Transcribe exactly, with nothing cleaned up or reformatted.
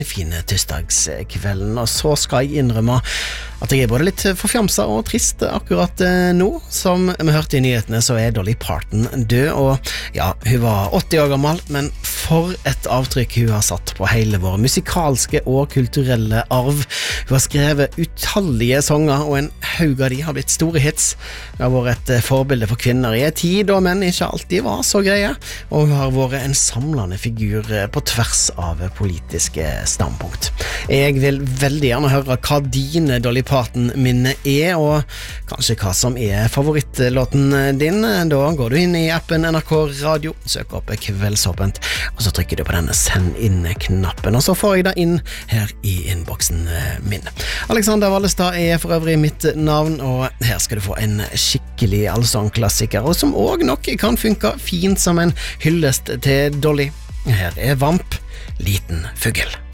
fine tirsdagskvelden, og så skal jeg innrømme at jeg er både litt forfjamset og trist akkurat nå. Som vi hørte i nyhetene, så er Dolly Parton død, og ja, hun var åtti år gammel, men for et avtrykk hun har satt på hele vår musikalske og kulturelle arv. Hun har skrevet utallige sanger, og en haug av de har blitt store hits. Hun har vært et forbilde for kvinner i en tid da menn ikke alltid var så greie, og hun har vært en samlende figur på tvers av politiske standpunkt. Jeg vil veldig gjerne høre hva dine Dolly Parton-minne er, og kanskje hva som er favorittlåten din. Da går du inn i appen N R K Radio, søk opp Kveldsåpent, og så trykker du på denne send inn-knappen, og så får jeg det inn her i innboksen min. Alexander Vallestad er for øvrig mitt navn, og her skal du få en skikkelig allsangklassiker, og som også nok kan funke fint som en hyllest til Dolly. Her er Vamp, Liten Fugl.